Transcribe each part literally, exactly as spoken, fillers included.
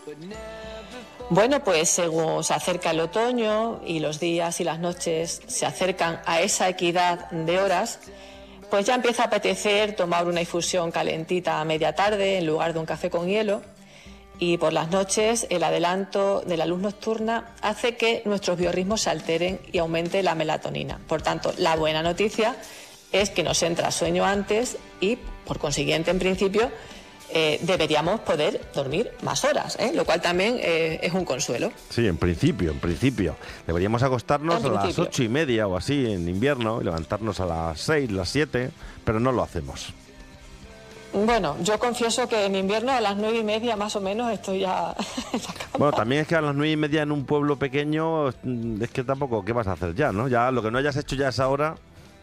Bueno, pues según se acerca el otoño y los días y las noches se acercan a esa equidad de horas, pues ya empieza a apetecer tomar una infusión calentita a media tarde en lugar de un café con hielo, y por las noches el adelanto de la luz nocturna hace que nuestros biorritmos se alteren y aumente la melatonina. Por tanto, la buena noticia es que nos entra sueño antes y, por consiguiente, en principio, Eh, deberíamos poder dormir más horas, ¿eh? Lo cual también eh, es un consuelo. Sí, en principio, en principio. Deberíamos acostarnos a las ocho y media o así en invierno y levantarnos a las seis, las siete, pero no lo hacemos. Bueno, yo confieso que en invierno a las nueve y media más o menos estoy ya en la cama. Bueno, también es que a las nueve y media en un pueblo pequeño es que tampoco, ¿qué vas a hacer ya, no? Ya lo que no hayas hecho ya a esa hora...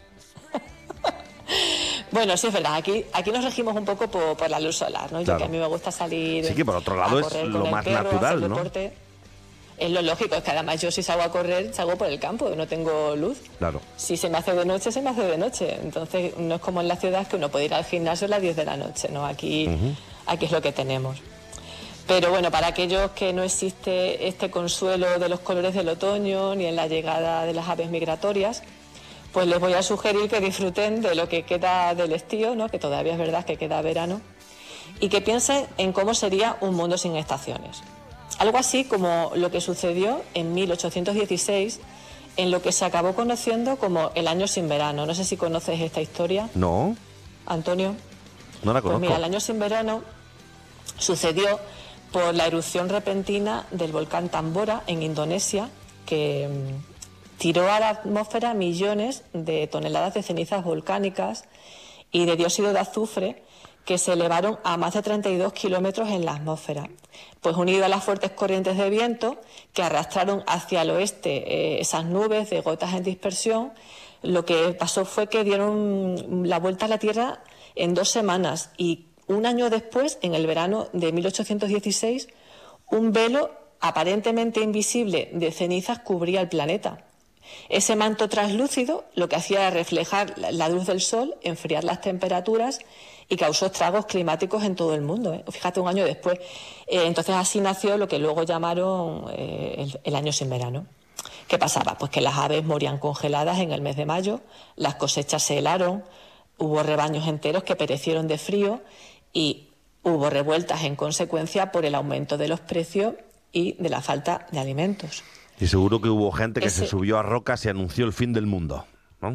Bueno, sí es verdad, aquí, aquí nos regimos un poco por, por la luz solar, ¿no? Yo Claro. que a mí me gusta salir. Sí, que por otro lado a es correr lo con el más perro, natural, hacer ¿no? deporte. Es lo lógico, es que además yo si salgo a correr, salgo por el campo, no tengo luz. Claro. Si se me hace de noche, se me hace de noche. Entonces no es como en la ciudad que uno puede ir al gimnasio a las diez de la noche, ¿no? Aquí, uh-huh. aquí es lo que tenemos. Pero bueno, para aquellos que no existe este consuelo de los colores del otoño ni en la llegada de las aves migratorias, pues les voy a sugerir que disfruten de lo que queda del estío, ¿no? Que todavía es verdad que queda verano, y que piensen en cómo sería un mundo sin estaciones. Algo así como lo que sucedió en mil ochocientos dieciséis, en lo que se acabó conociendo como el año sin verano. No sé si conoces esta historia. No. Antonio. No la conozco. Pues mira, el año sin verano sucedió por la erupción repentina del volcán Tambora en Indonesia, que tiró a la atmósfera millones de toneladas de cenizas volcánicas y de dióxido de azufre que se elevaron a más de treinta y dos kilómetros en la atmósfera. Pues unido a las fuertes corrientes de viento que arrastraron hacia el oeste eh, esas nubes de gotas en dispersión, lo que pasó fue que dieron la vuelta a la Tierra en dos semanas y un año después, en el verano de mil ochocientos dieciséis, un velo aparentemente invisible de cenizas cubría el planeta. Ese manto translúcido lo que hacía era reflejar la luz del sol, enfriar las temperaturas y causó estragos climáticos en todo el mundo, ¿eh? Fíjate, un año después. Eh, entonces así nació lo que luego llamaron eh, el, el año sin verano. ¿Qué pasaba? Pues que las aves morían congeladas en el mes de mayo, las cosechas se helaron, hubo rebaños enteros que perecieron de frío y hubo revueltas en consecuencia por el aumento de los precios y de la falta de alimentos. Y seguro que hubo gente que Ese... se subió a rocas y anunció el fin del mundo, ¿no?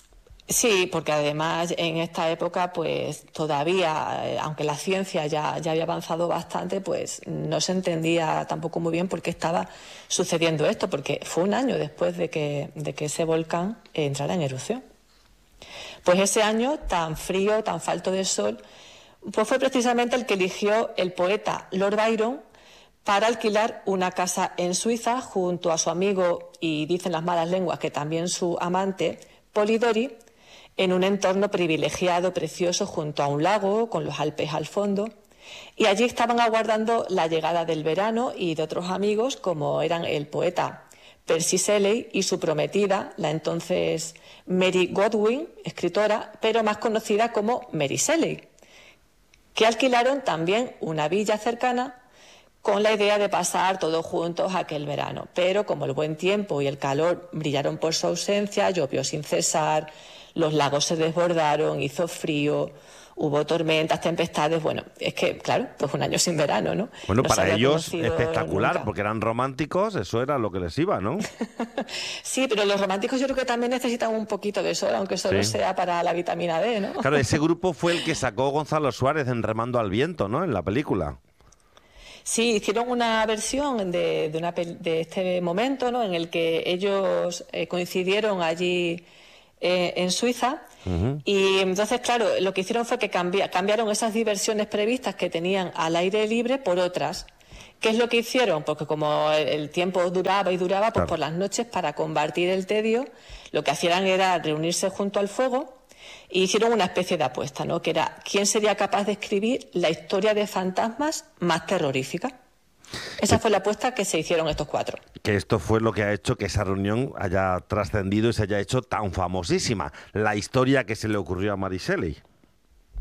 Sí, porque además en esta época pues todavía, aunque la ciencia ya, ya había avanzado bastante, pues no se entendía tampoco muy bien por qué estaba sucediendo esto, porque fue un año después de que, de que ese volcán entrara en erupción. Pues ese año tan frío, tan falto de sol, pues fue precisamente el que eligió el poeta Lord Byron para alquilar una casa en Suiza junto a su amigo, y dicen las malas lenguas que también su amante, Polidori, en un entorno privilegiado, precioso, junto a un lago, con los Alpes al fondo. Y allí estaban aguardando la llegada del verano y de otros amigos, como eran el poeta Percy Shelley y su prometida, la entonces Mary Godwin, escritora, pero más conocida como Mary Shelley, que alquilaron también una villa cercana con la idea de pasar todos juntos aquel verano. Pero como el buen tiempo y el calor brillaron por su ausencia, llovió sin cesar, los lagos se desbordaron, hizo frío, hubo tormentas, tempestades. Bueno, es que, claro, pues un año sin verano, ¿no? Bueno, no para ellos espectacular, nunca. Porque eran románticos, eso era lo que les iba, ¿no? Sí, pero los románticos yo creo que también necesitan un poquito de sol, aunque solo sí. sea para la vitamina D, ¿no? Claro, ese grupo fue el que sacó Gonzalo Suárez en Remando al Viento, ¿no? En la película. Sí, hicieron una versión de, de, una, de este momento, ¿no? En el que ellos eh, coincidieron allí eh, en Suiza. Uh-huh. Y entonces, claro, lo que hicieron fue que cambi- cambiaron esas diversiones previstas que tenían al aire libre por otras. ¿Qué es lo que hicieron? Porque como el, el tiempo duraba y duraba, pues claro, por las noches, para combatir el tedio, lo que hacían era reunirse junto al fuego y hicieron una especie de apuesta, ¿no? Que era quién sería capaz de escribir la historia de fantasmas más terrorífica. Esa que, fue la apuesta que se hicieron estos cuatro. Que esto fue lo que ha hecho que esa reunión haya trascendido y se haya hecho tan famosísima. La historia que se le ocurrió a Mary Shelley.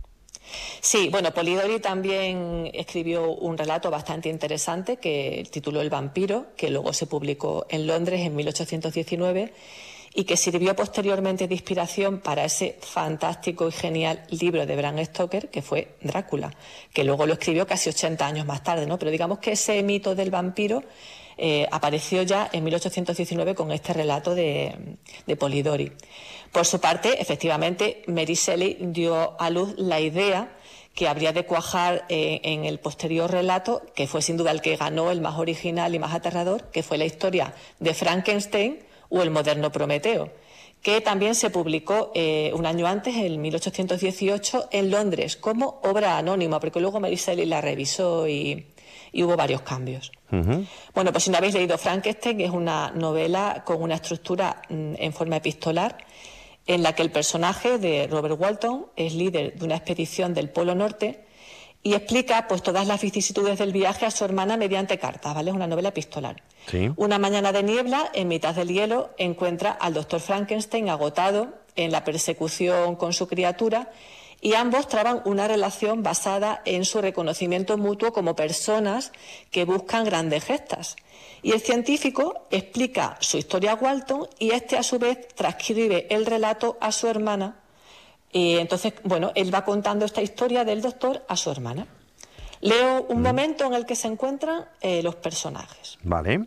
Sí, bueno, Polidori también escribió un relato bastante interesante que tituló El vampiro, que luego se publicó en Londres en mil ochocientos diecinueve y que sirvió posteriormente de inspiración para ese fantástico y genial libro de Bram Stoker, que fue Drácula, que luego lo escribió casi ochenta años más tarde, ¿no? Pero digamos que ese mito del vampiro eh, apareció ya en mil ochocientos diecinueve con este relato de, de Polidori. Por su parte, efectivamente, Mary Shelley dio a luz la idea que habría de cuajar eh, en el posterior relato, que fue sin duda el que ganó, el más original y más aterrador, que fue la historia de Frankenstein o el moderno Prometeo, que también se publicó eh, un año antes, en mil ochocientos dieciocho, en Londres, como obra anónima, porque luego Mary Shelley la revisó y, y hubo varios cambios. Uh-huh. Bueno, pues si no habéis leído Frankenstein, es una novela con una estructura mm, en forma epistolar, en la que el personaje de Robert Walton es líder de una expedición del Polo Norte y explica pues todas las vicisitudes del viaje a su hermana mediante cartas, ¿vale? Es una novela epistolar. Sí. Una mañana de niebla, en mitad del hielo, encuentra al doctor Frankenstein agotado en la persecución con su criatura y ambos traban una relación basada en su reconocimiento mutuo como personas que buscan grandes gestas. Y el científico explica su historia a Walton y este a su vez transcribe el relato a su hermana. Y entonces, bueno, él va contando esta historia del doctor a su hermana. Leo un mm. momento en el que se encuentran eh, los personajes. Vale.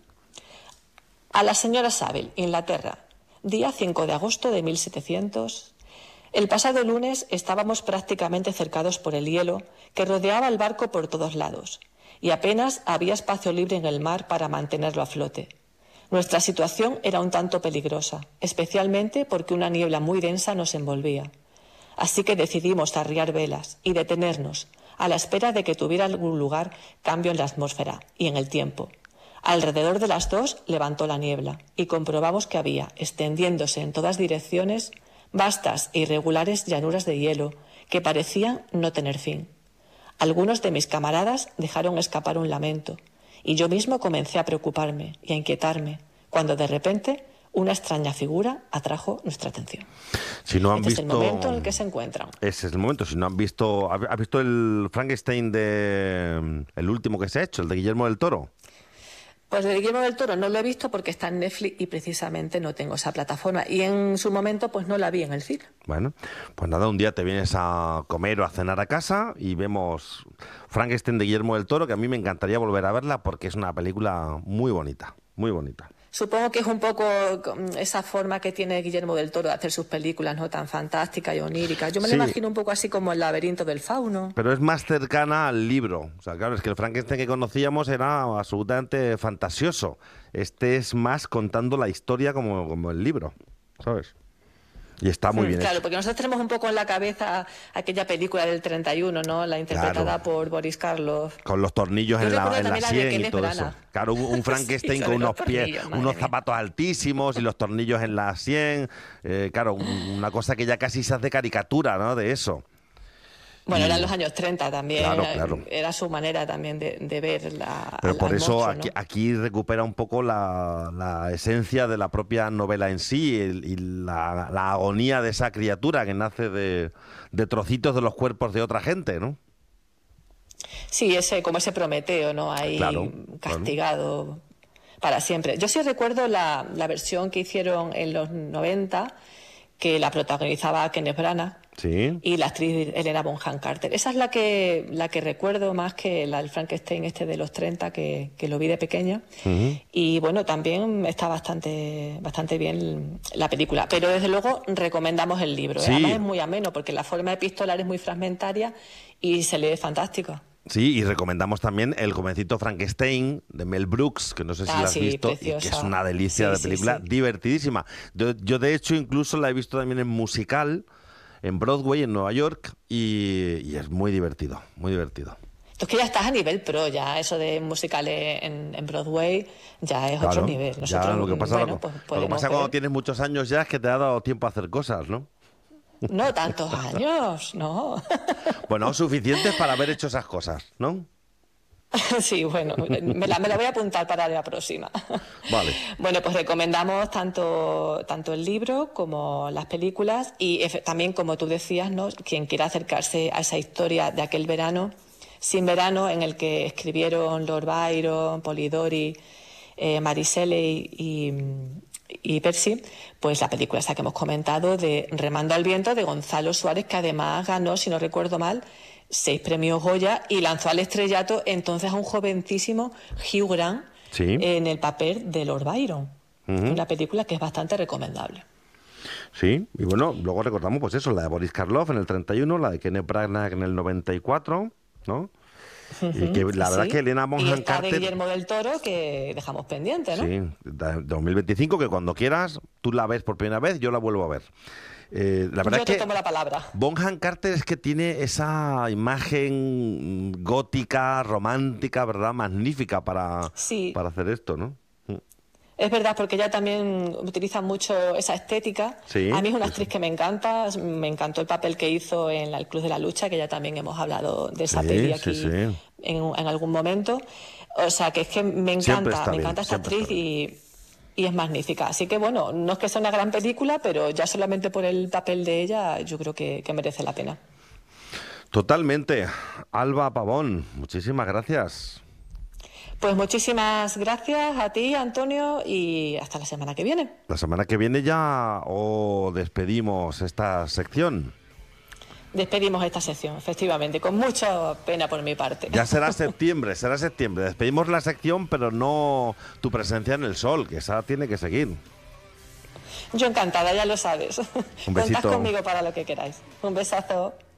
A la señora Saville, Inglaterra, día cinco de agosto de mil setecientos. El pasado lunes estábamos prácticamente cercados por el hielo que rodeaba el barco por todos lados y apenas había espacio libre en el mar para mantenerlo a flote. Nuestra situación era un tanto peligrosa, especialmente porque una niebla muy densa nos envolvía. Así que decidimos arriar velas y detenernos a la espera de que tuviera algún lugar cambio en la atmósfera y en el tiempo. Alrededor de las dos levantó la niebla y comprobamos que había, extendiéndose en todas direcciones, vastas e irregulares llanuras de hielo que parecían no tener fin. Algunos de mis camaradas dejaron escapar un lamento y yo mismo comencé a preocuparme y a inquietarme cuando de repente una extraña figura atrajo nuestra atención. Si no han este visto... es el momento en el que se encuentran. Ese es el momento. Si no han visto... ¿Has visto el Frankenstein de... el último que se ha hecho, el de Guillermo del Toro? Pues de Guillermo del Toro no lo he visto porque está en Netflix y precisamente no tengo esa plataforma. Y en su momento pues no la vi en el cine. Bueno, pues nada, un día te vienes a comer o a cenar a casa y vemos Frankenstein de Guillermo del Toro, que a mí me encantaría volver a verla porque es una película muy bonita, muy bonita. Supongo que es un poco esa forma que tiene Guillermo del Toro de hacer sus películas, ¿no? Tan fantásticas y oníricas. Yo me sí. lo imagino un poco así como El laberinto del fauno. Pero es más cercana al libro. O sea, claro, es que el Frankenstein que conocíamos era absolutamente fantasioso. Este es más contando la historia como, como el libro, ¿sabes? Y está muy bien Claro, hecho. porque nosotros tenemos un poco en la cabeza aquella película del treinta y uno, ¿no? La interpretada Claro. por Boris Karloff. Con los tornillos Yo en la, recuerdo en la también la de sien y Kenneth todo Branagh. eso. Claro, un, un Frankenstein Sí, con sobre unos los pies, tornillos, madre unos mía. zapatos altísimos y los tornillos en la sien. Eh, claro, un- una cosa que ya casi se hace caricatura, ¿no? De eso. Bueno, Y- eran los años treinta también. Claro, era, claro. era su manera también de, de ver la. Pero al- por al eso monstruo, aquí, ¿no? aquí recupera un poco la, la esencia de la propia novela en sí y, el- y la, la agonía de esa criatura que nace de, de trocitos de los cuerpos de otra gente, ¿no? Sí, ese, como ese Prometeo, ¿no? Ahí Claro, castigado para siempre. Yo sí recuerdo la, la versión que hicieron en los noventa, que la protagonizaba Kenneth Branagh Sí. y la actriz Helena Bonham Carter. Esa es la que la que recuerdo más que la del Frankenstein este de los treinta, que, que lo vi de pequeña. Ujú. Y bueno, también está bastante bastante bien la película. Pero desde luego recomendamos el libro. ¿eh? Sí. Además es muy ameno porque la forma epistolar es muy fragmentaria y se lee fantástico. Sí, y recomendamos también El jovencito Frankenstein de Mel Brooks, que no sé si Ah, la has sí, visto, y que preciosa. es una delicia Sí, de sí, película, sí. divertidísima. Yo, yo, de hecho, incluso la he visto también en musical, en Broadway, en Nueva York, y, y es muy divertido, muy divertido. Tú es que ya estás a nivel pro, ya eso de musicales en, en Broadway ya es Claro, otro nivel. Nosotros, ya lo que pasa, bueno, lo, pues lo que podemos pasa cuando ver. tienes muchos años ya es que te ha dado tiempo a hacer cosas, ¿no? No tantos años, no. Bueno, suficientes para haber hecho esas cosas, ¿no? Sí, bueno, me la, me la voy a apuntar para la próxima. Vale. Bueno, pues recomendamos tanto, tanto el libro como las películas y también, como tú decías, ¿no? Quien quiera acercarse a esa historia de aquel verano, sin verano, en el que escribieron Lord Byron, Polidori, eh, Mary Shelley y, y Percy, pues la película esa que hemos comentado de Remando al viento de Gonzalo Suárez, que además ganó, si no recuerdo mal, seis premios Goya y lanzó al estrellato entonces a un jovencísimo Hugh Grant, sí, en el papel de Lord Byron. Uh-huh. Una película que es bastante recomendable. Sí, y bueno, luego recordamos pues eso, la de Boris Karloff en el treinta y uno, la de Kenneth Branagh en el noventa y cuatro, ¿no? Uh-huh. Y que la verdad sí, que Helena Bonham Carter... de Guillermo del Toro, que dejamos pendiente, ¿no? Sí, de dos mil veinticinco, que cuando quieras, tú la ves por primera vez, yo la vuelvo a ver. Eh, la verdad Yo te es que tomo la palabra. Bonham Carter es que tiene esa imagen gótica, romántica, ¿verdad? Magnífica para, sí, para hacer esto, ¿no? Es verdad, porque ella también utiliza mucho esa estética. Sí, a mí es una actriz sí. que me encanta. Me encantó el papel que hizo en El Club de la Lucha, que ya también hemos hablado de esa sí, peli aquí sí, sí. En, en algún momento. O sea, que es que me encanta, me bien, encanta esta actriz y... y es magnífica. Así que bueno, no es que sea una gran película, pero ya solamente por el papel de ella yo creo que, que merece la pena. Totalmente. Alba Pavón, muchísimas gracias. Pues muchísimas gracias a ti, Antonio, y hasta la semana que viene. La semana que viene ya o despedimos esta sección. Despedimos esta sección, efectivamente, con mucha pena por mi parte. Ya será septiembre, será septiembre. Despedimos la sección, pero no tu presencia en el sol, que esa tiene que seguir. Yo encantada, ya lo sabes. Un besito. Contad conmigo para lo que queráis. Un besazo.